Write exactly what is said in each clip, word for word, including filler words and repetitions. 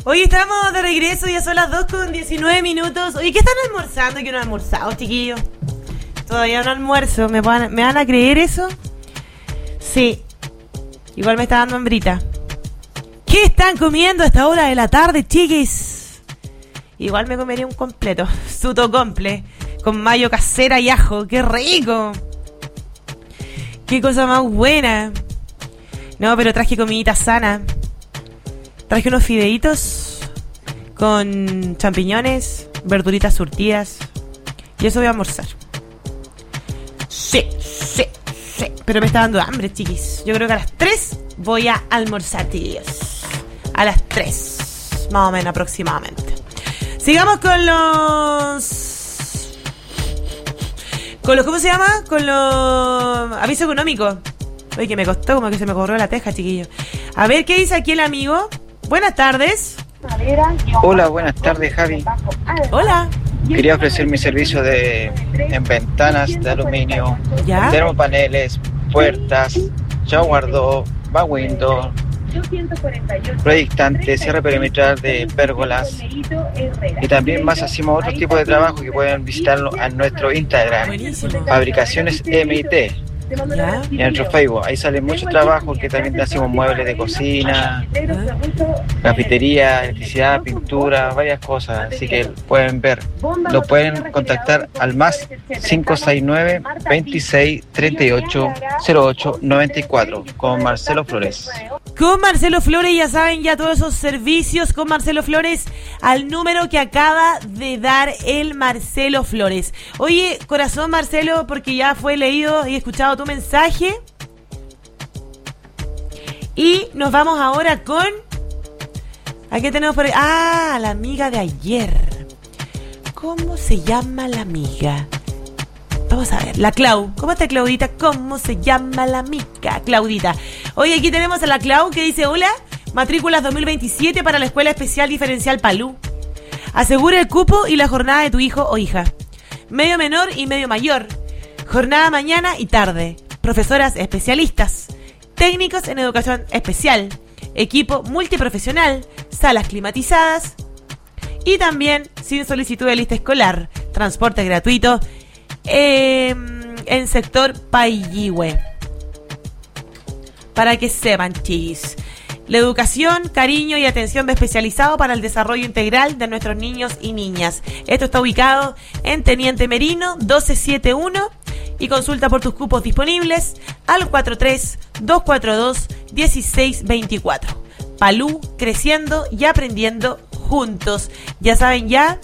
Hoy estamos de regreso, ya son las dos con diecinueve minutos. Oye, ¿qué están almorzando? ¿Qué no han almorzado, chiquillos? Todavía no almuerzo. ¿Me van, ¿Me van a creer eso? Sí. Igual me está dando hambrita. ¿Qué están comiendo a esta hora de la tarde, chiquis? Igual me comería un completo. Suto comple. Con mayo casera y ajo. ¡Qué rico! ¡Qué cosa más buena! No, pero traje comidita sana. Traje unos fideitos con champiñones, verduritas surtidas. Y eso voy a almorzar. Sí, sí, sí. Pero me está dando hambre, chiquis. Yo creo que a las tres voy a almorzar, tíos. A las tres, más o menos, aproximadamente. Sigamos con los... Con los... ¿Cómo se llama? Con los... Aviso económico. Oye, que me costó, como que se me corrió la teja, chiquillo. A ver, ¿qué dice aquí el amigo? Buenas tardes. Hola, buenas tardes, Javi. Hola. Quería ofrecer mi servicio de en ventanas de aluminio, ¿Ya? termopaneles, puertas, shower door, back window, proyectante, cierre perimetral de pérgolas y también más hacemos otro tipo de trabajo que pueden visitarlo en nuestro Instagram, Buenísimo. Fabricaciones M I T. ¿Ya? Y en nuestro Facebook, ahí sale mucho trabajo, que también hacemos muebles de cocina, cafetería, electricidad, pintura, varias cosas, así que pueden ver, lo pueden contactar al más cinco seis nueve, veintiséis, treinta y ocho, cero ocho, noventa y cuatro con Marcelo Flores. Con Marcelo Flores, ya saben, ya todos esos servicios con Marcelo Flores al número que acaba de dar el Marcelo Flores. Oye, corazón Marcelo, porque ya fue leído y escuchado tu mensaje. Y nos vamos ahora con... ¿A qué tenemos por ahí? Ah, la amiga de ayer. ¿Cómo se llama la amiga? Vamos a ver, la Clau. ¿Cómo está Claudita? ¿Cómo se llama la amiga? Claudita. Hoy aquí tenemos a la Clau que dice: hola, matrículas dos mil veintisiete para la Escuela Especial Diferencial Palú. Asegura el cupo y la jornada de tu hijo o hija. Medio menor y medio mayor. Jornada mañana y tarde. Profesoras especialistas. Técnicos en educación especial. Equipo multiprofesional. Salas climatizadas. Y también sin solicitud de lista escolar. Transporte gratuito. Eh, en sector Paillihue. Para que sepan, chis. La educación, cariño y atención de especializado para el desarrollo integral de nuestros niños y niñas. Esto está ubicado en Teniente Merino doce setenta y uno y consulta por tus cupos disponibles al cuatro tres, dos cuatro dos, uno seis dos cuatro. Palú, creciendo y aprendiendo juntos. Ya saben ya,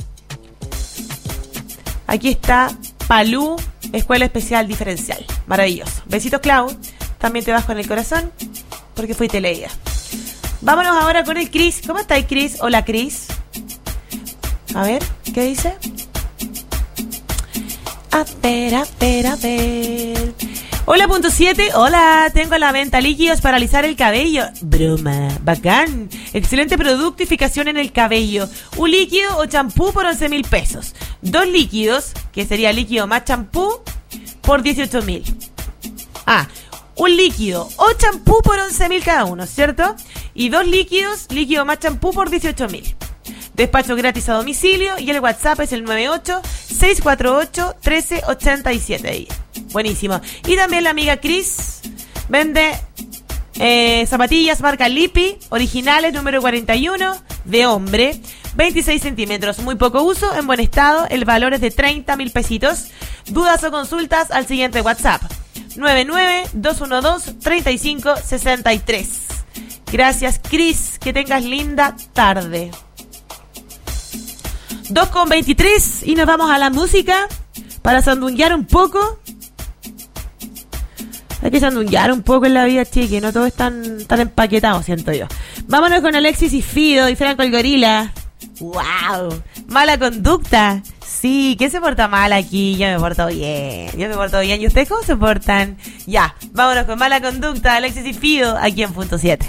aquí está Palú, Escuela Especial Diferencial. Maravilloso. Besitos, Clau. También te vas con el corazón porque fuiste leída. Vámonos ahora con el Cris. ¿Cómo está el Cris? Hola, Cris. A ver, ¿qué dice? A ver, a ver, a ver. Hola, punto siete. Hola, tengo a la venta líquidos para alisar el cabello. Broma, bacán. Excelente producto y fijación en el cabello. Un líquido o champú por once mil pesos. Dos líquidos, que sería líquido más champú, por dieciocho mil. Ah, un líquido o champú por once mil cada uno, ¿cierto? Y dos líquidos, líquido más champú por dieciocho mil. Despacho gratis a domicilio y el WhatsApp es el nueve ocho, seis cuatro ocho, uno tres ocho siete. Buenísimo. Y también la amiga Cris vende eh, zapatillas marca Lipi, originales número cuarenta y uno, de hombre, veintiséis centímetros, muy poco uso, en buen estado, el valor es de treinta mil pesitos. Dudas o consultas al siguiente WhatsApp, nueve nueve, dos uno dos, tres cinco seis tres. Gracias, Cris, que tengas linda tarde. dos con veintitrés y nos vamos a la música para sandunguear un poco. Hay que sandunguear un poco en la vida, chiqui, no todo es tan, tan empaquetado, siento yo. Vámonos con Alexis y Fido y Franco el Gorila. ¡Wow! Mala conducta. Sí, ¿quién se porta mal aquí? Yo me porto bien. Yo me porto bien. ¿Y ustedes cómo se portan? Ya, vámonos con Mala conducta, Alexis y Fido, aquí en Punto siete.